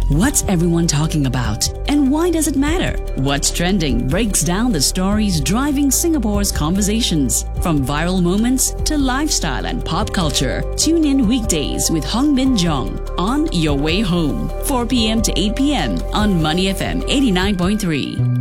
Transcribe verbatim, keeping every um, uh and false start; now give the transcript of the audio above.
What's everyone talking about? And why does it matter? What's Trending breaks down the stories driving Singapore's conversations. From viral moments to lifestyle and pop culture. Tune in weekdays with Hong Bin Jong on Your Way Home, four p.m. to eight p.m. on Money F M eighty-nine point three.